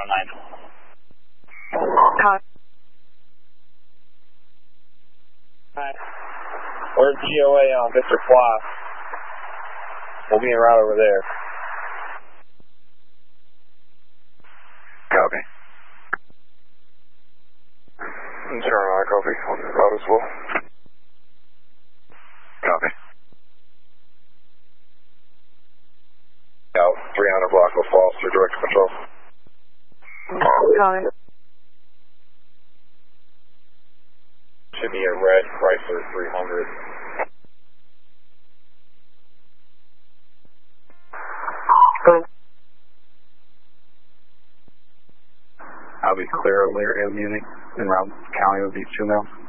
We're GOA on Victor Fly. We'll be en route over there. Copy. Sure, copy. On the route as well. Copy. Out 300 block of falls through direct control. Copy. Should be a red Chrysler 300. I'll be clear over there in Munich, en route county will be 2 miles.